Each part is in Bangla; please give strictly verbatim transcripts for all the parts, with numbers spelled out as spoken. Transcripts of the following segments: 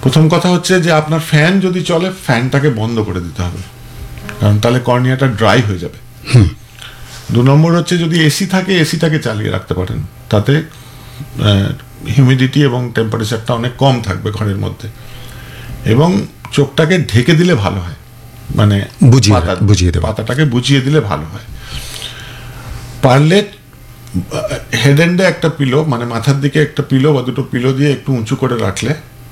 প্রথম কথা হচ্ছে যে আপনার ফ্যান যদি চলে ফ্যানটাকে বন্ধ করে দিতে হবে, কারণ তাহলে কর্নিয়াটা ড্রাই হয়ে যাবে। দু নম্বর হচ্ছে যদি এসি থাকে এসিটাকে চালিয়ে রাখতে পারেন, তাতে হিউমিডিটি এবং টেম্পারেচারটা অনেক কম থাকবে ঘরের মধ্যে। এবং চোখটাকে ঢেকে দিলে ভালো হয়, মানে বুঝিয়ে দেবে, পাতাটাকে বুঝিয়ে দিলে ভালো হয়। পারলে হেড এন্ডে একটা পিলো, মানে মাথার দিকে একটা পিলো বা দুটো পিলো দিয়ে একটু উঁচু করে রাখলে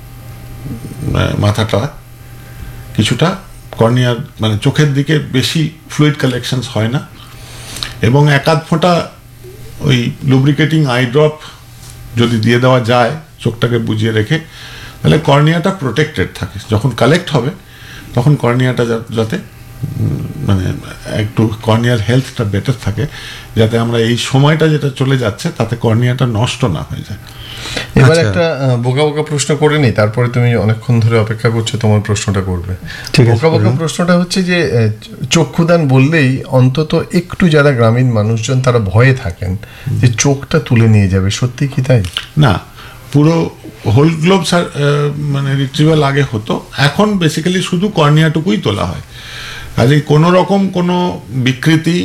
মাথাটা কিছুটা কর্নিয়ার মানে চোখের দিকে বেশি ফ্লুইড কালেকশনস হয় না। এবং এক আধ ফোঁটা ওই লুব্রিকেটিং আই ড্রপ যদি দিয়ে দেওয়া যায় চোখটাকে বুঝিয়ে রেখে, তাহলে কর্নিয়াটা প্রোটেক্টেড থাকে। যখন কালেক্ট হবে তখন কর্নিয়াটা যাতে মানে একটু কর্নিয়ার হেলথটা বেটার থাকে, যাতে আমরা এই সময়টা যেটা চলে যাচ্ছে তাতে কর্নিয়াটা নষ্ট না হয়ে যায়। এবার একটা বোকা বোকা প্রশ্ন করে নি, তারপরে তুমি অনেকক্ষণ ধরে অপেক্ষা করছো, তোমার প্রশ্নটা করবে। বোকা বোকা প্রশ্নটা হচ্ছে যে চক্ষুদান বললেই অন্তত একটু যারা গ্রামীণ মানুষজন তারা ভয়ে থাকেন যে চোখটা তুলে নিয়ে যাবে, সত্যি কি তাই? না, পুরো হোল গ্লোব মানে রিট্রিভাল আগে হতো, এখন বেসিক্যালি শুধু কর্নিয়াটুকুই তোলা হয়। কাজেই কোনো রকম কোনো বিকৃতি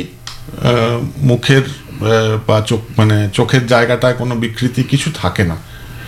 মুখের বা চোখ মানে চোখের জায়গাটায় কোনো বিকৃতি কিছু থাকে না,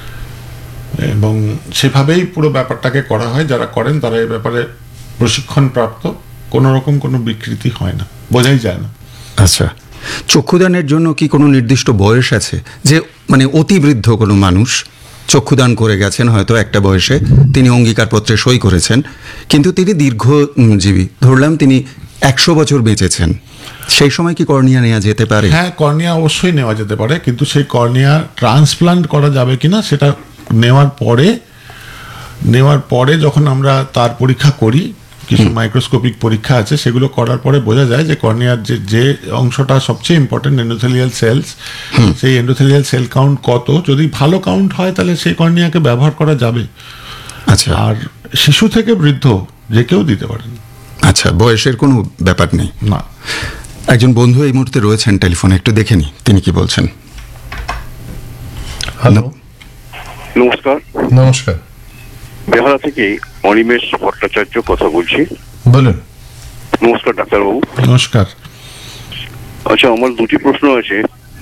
এবং সেভাবেই পুরো ব্যাপারটাকে করা হয়। যারা করেন তারা এই ব্যাপারে প্রশিক্ষণ প্রাপ্ত, কোনো রকম কোনো বিকৃতি হয় না, বোঝাই যায় না। আচ্ছা, চক্ষুদানের জন্য কি কোনো নির্দিষ্ট বয়স আছে? যে মানে অতিবৃদ্ধ কোনো মানুষ চক্ষুদান করে গেছেন হয়তো একটা বয়সে, তিনি অঙ্গীকারপত্রে সই করেছেন, কিন্তু তিনি দীর্ঘজীবী, ধরলাম তিনি একশো বছর বেঁচেছেন, সেই সময় কি কর্নিয়া নেওয়া যেতে পারে? হ্যাঁ, কর্নিয়া অবশ্যই নেওয়া যেতে পারে, কিন্তু সেই কর্নিয়া ট্রান্সপ্লান্ট করা যাবে কিনা সেটা নেওয়ার পরে নেওয়ার পরে যখন আমরা তার পরীক্ষা করি, কিছু মাইক্রোস্কোপিক পরীক্ষা আছে, সেগুলো করার পরে বোঝা যায় যে কর্নিয়ার যে যে অংশটা সবচেয়ে ইম্পর্টেন্ট এন্ডোথেলিয়াল সেলস, সেই এন্ডোথেলিয়াল সেল কাউন্ট কত, যদি ভালো কাউন্ট হয় তাহলে সেই কর্নিয়াকে ব্যবহার করা যাবে। আচ্ছা, আর শিশু থেকে বৃদ্ধ যে কেউ দিতে পারেন। আচ্ছা, বয়সের কোনো ব্যাপার নেই? না। একজন বন্ধু এই মুহূর্তে রয়েছেন টেলিফোনে, একটু দেখে নি তিনি কি বলছেন। হ্যালো, নমস্কার। নমস্কার, বেহালা থেকে অনিমেষ ভট্টাচার্য কথা বলছি। বলুন। নমস্কার ডাক্তারবাবু। নমস্কার। আচ্ছা, আমার দুটি প্রশ্ন আছে।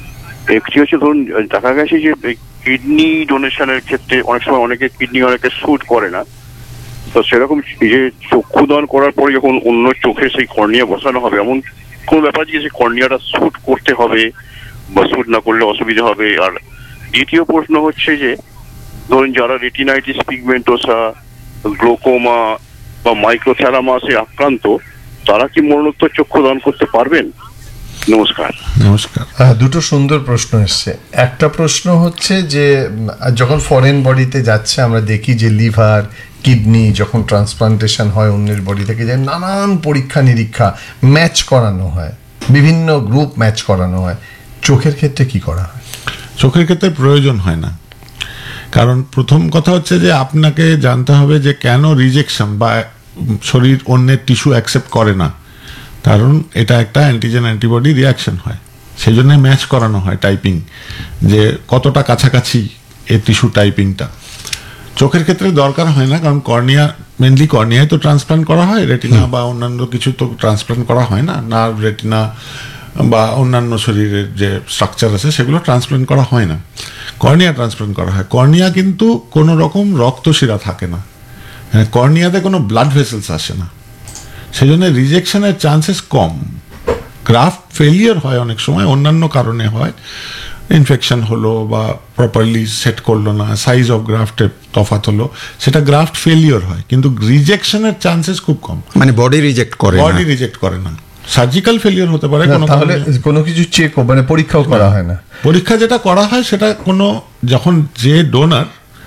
একটি হচ্ছে, ধরুন দেখা গেছে যে কিডনি ডোনেশনের ক্ষেত্রে অনেক সময় অনেকে কিডনি অনেকে স্যুট করে না, তো সেরকম যে চক্ষুদান করার পরে যখন অন্য চোখে সেই কর্নিয়া বসানো হবে, এমন কোন ব্যাপার যে সেই কর্নিয়াটা স্যুট করতে হবে বা স্যুট না করলে অসুবিধা হবে? আর দ্বিতীয় প্রশ্ন হচ্ছে যে ধরুন যারা রেটিনাইটিস পিগমেন্টোসা, গ্লোকোমা বা মাইক্রোথ্যালামাসে আক্রান্ত, তারা কি মরণোত্তর চক্ষুদান করতে পারবেন? নমস্কার। নমস্কার। হ্যাঁ, দুটো সুন্দর প্রশ্ন এসছে। একটা প্রশ্ন হচ্ছে যে যখন ফরেন বডিতে যাচ্ছে আমরা দেখি যে লিভার, কিডনি যখন ট্রান্সপ্লান্টেশন হয় অন্যের বডি থেকে, যে নানান পরীক্ষা নিরীক্ষা ম্যাচ করানো হয়, বিভিন্ন গ্রুপ ম্যাচ করানো হয়। চোখের ক্ষেত্রে কি করা হয়? চোখের ক্ষেত্রে প্রয়োজন হয় না, কারণ প্রথম কথা হচ্ছে যে আপনাকে জানতে হবে যে কেন রিজেকশন বা শরীর অন্যের টিস্যু অ্যাকসেপ্ট করে না। কারণ এটা একটা অ্যান্টিজেন অ্যান্টিবডি রিয়াকশন হয়, সেই জন্য ম্যাচ করানো হয় টাইপিং, যে কতটা কাছাকাছি এই টিস্যু টাইপিংটা। চোখের ক্ষেত্রে দরকার হয় না, কারণ কর্নিয়া মেনলি কর্নিয়ায় তো ট্রান্সপ্লান্ট করা হয়, রেটিনা বা অন্যান্য কিছু তো ট্রান্সপ্লান্ট করা হয় না। নার্ভ, রেটিনা বা অন্যান্য শরীরের যে স্ট্রাকচার আছে সেগুলো ট্রান্সপ্লান্ট করা হয় না, কর্নিয়া ট্রান্সপ্লান্ট করা হয়। কর্নিয়া কিন্তু কোনো রকম রক্তশিরা থাকে না, কর্নিয়াতে কোনো ব্লাড ভেসেলস আসে না, সেই জন্য রিজেকশনের চান্সেস কম। গ্রাফট ফেলিয়ার হয় অনেক সময়, অন্যান্য কারণে হয়, ইনফেকশন হলো বা প্রপারলি সেট করলো না, সাইজ অফ গ্রাফটে তফাৎ হলো, সেটা গ্রাফট ফেলিয়ার হয়, কিন্তু রিজেকশনের চান্সেস খুব কম। মানে বডি রিজেক্ট করে, বডি রিজেক্ট করে না। সার্জিক্যাল ফেলিয়ার হতে পারে, তাহলে কোনো কিছু চেক মানে পরীক্ষাও করা হয় না। পরীক্ষা যেটা করা হয় সেটা কোনো, যখন যে ডোনার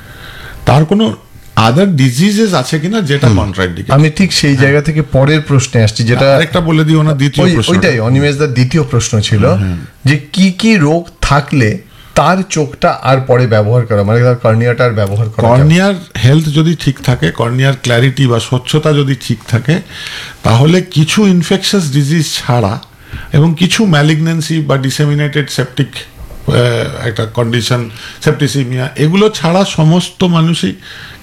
তার কোনো আদার ডিজিজেস আছে কিনা যেটা কন্ট্রাইন্ডিকেট। আমি ঠিক সেই জায়গা থেকে পরের প্রশ্নে আসছি, যেটা আরেকটা বলে দিও না, দ্বিতীয় প্রশ্ন। ওইটাই অনিমেষদার দ্বিতীয় প্রশ্ন ছিল, যে কি কি রোগ থাকলে তার চোখটা আর পরে ব্যবহার করা, মানে তার কর্নিয়াটা আর ব্যবহার করা। কর্নিয়ার হেলথ যদি ঠিক থাকে, কর্নিয়ার ক্ল্যারিটি বা স্বচ্ছতা যদি ঠিক থাকে, তাহলে কিছু ইনফেকশাস ডিজিজ ছাড়া এবং কিছু ম্যালিগন্যান্সি বা ডিসেমিনেটেড সেপটিক একটা কন্ডিশন, সেপ্টিসিমিয়া, এগুলো ছাড়া সমস্ত মানুষই